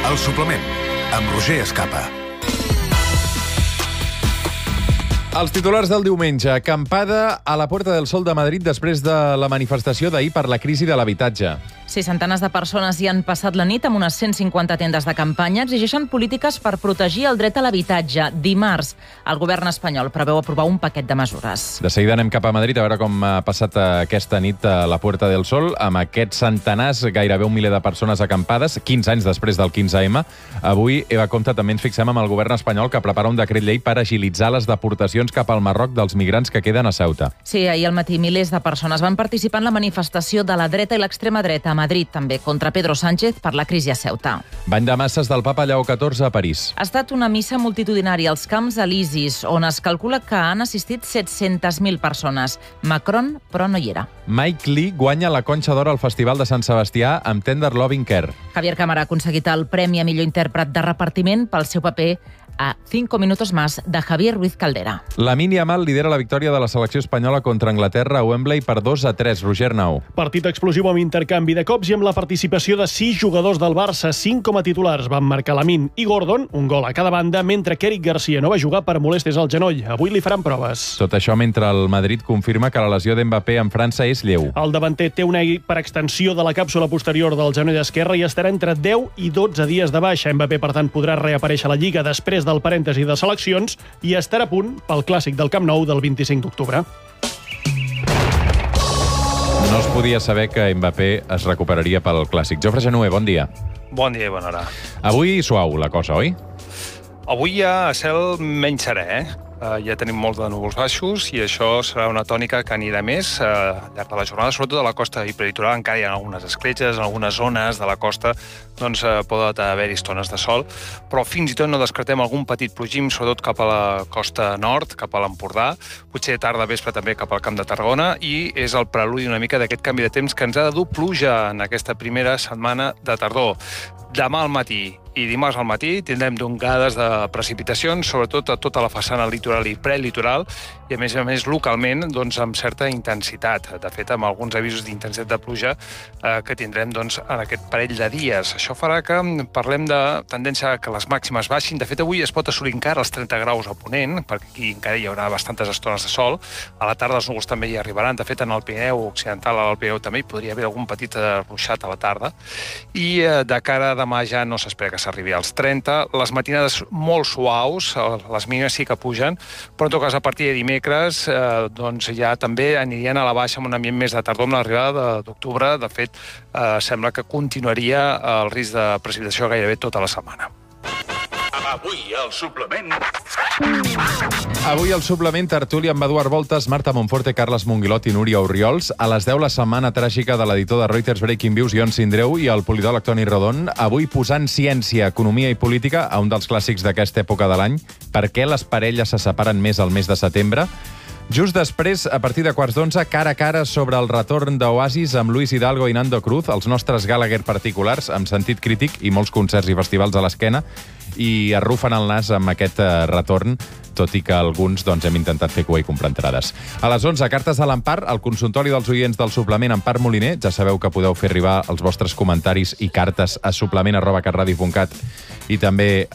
El suplement, amb Roger Escapa. Els titulars del diumenge. Acampada a la Puerta del Sol de Madrid després de la manifestació d'ahir per la crisi de l'habitatge. Sí, centenars de persones hi han passat la nit amb unes 150 tendes de campanya. Exigeixen polítiques per protegir el dret a l'habitatge. Dimarts, el govern espanyol preveu aprovar un paquet de mesures. De seguida anem cap a Madrid a veure com ha passat aquesta nit a la Puerta del Sol, amb aquests centenars, gairebé un miler de persones acampades, 15 anys després del 15M. Avui, Eva Comte, també ens fixem amb el govern espanyol que prepara un decret llei per agilitzar les deportacions cap al Marroc dels migrants que queden a Ceuta. Sí, ahir al matí milers de persones van participar en la manifestació de la dreta i l'extrema dreta a Madrid, també contra Pedro Sánchez per la crisi a Ceuta. Bany de masses del papa Lleó XIV a París. Ha estat una missa multitudinària als Camps Elisis, on es calcula que han assistit 700.000 persones. Macron, però, no hi era. Mike Lee guanya la Conxa d'Or al Festival de Sant Sebastià amb Tender Loving Care. Javier Cámara ha aconseguit el Premi a millor intèrpret de repartiment pel seu paper a 5 minutos más de Javier Ruiz Caldera. Lamine Yamal lidera la victòria de la selecció espanyola contra Anglaterra a Wembley per 2-3. Roger Nau. Partit explosiu amb intercanvi de cops i amb la participació de 6 jugadors del Barça, 5 com a titulars. Van marcar Lamine i Gordon, un gol a cada banda, mentre que Eric Garcia no va jugar per molèsties al genoll. Avui li faran proves. Tot això mentre el Madrid confirma que la lesió d'Mbappé en França és lleu. El davanter té una hiperextensió de la càpsula posterior del genoll esquerre i estarà entre 10 i 12 dies de baixa. Mbappé, per tant, podrà reaparèixer a la Lliga després del parèntesi de seleccions i estarà a punt pel clàssic del Camp Nou del 25 d'octubre. No es podia saber que Mbappé es recuperaria pel clàssic. Jofre Genuer, bon dia. Bon dia i bona hora. Avui suau la cosa, oi? Avui hi ha cel menys serè, ja tenim molts de núvols baixos i això serà una tònica que anirà més al llarg de la jornada, sobretot a la costa hiperlitoral. Encara hi ha algunes escletxes, en algunes zones de la costa doncs poden haver-hi estones de sol, però fins i tot no descartem algun petit plogim, sobretot cap a la costa nord, cap a l'Empordà, potser tarda vespre també cap al Camp de Tarragona, i és el preludi una mica d'aquest canvi de temps que ens ha de dur pluja en aquesta primera setmana de tardor. Demà al matí i dimarts al matí tindrem d'ongades de precipitacions, sobretot a tota la façana litoral i prelitoral, i a més localment doncs, amb certa intensitat. De fet, amb alguns avisos d'intensitat de pluja que tindrem doncs, en aquest parell de dies. Això farà que parlem de tendència que les màximes baixin. De fet, avui es pot assolir encara els 30 graus a Ponent, perquè aquí encara hi haurà bastantes estones de sol. A la tarda els núvols també hi arribaran. De fet, en el Pirineu Occidental, a l'Alt Pirineu també hi podria haver algun petit ruixat a la tarda. I de cara a demà ja no s'espera que s'arribi als 30. Les matinades molt suaus, les mínimes sí que pugen, però en tot cas a partir de dimecres doncs ja també anirien a la baixa amb un ambient més de tardor amb l'arribada d'octubre. De fet, sembla que continuaria el risc de precipitació gairebé tota la setmana. Avui al suplement... Avui al suplement tertúlia amb Eduard Voltes, Marta Monforte, Carles Monguilot i Núria Orriols. A les 10 la setmana tràgica de l'editor de Reuters Breaking Views, Ion Sindreu, i el politòleg Toni Rodon. Avui posant ciència, economia i política a un dels clàssics d'aquesta època de l'any. Per què les parelles se separen més al mes de setembre? Just després, a partir de 11:15, cara a cara sobre el retorn d'Oasis amb Luis Hidalgo i Nando Cruz, els nostres Gallagher particulars, amb sentit crític i molts concerts i festivals a l'esquena, i arrufen el nas amb aquest retorn, tot i que alguns doncs, hem intentat fer cua i comprar entrades. A les 11, cartes de l'Empar, el consultori dels oients del suplement Empar Moliner. Ja sabeu que podeu fer arribar els vostres comentaris i cartes a suplement@catradio.cat i també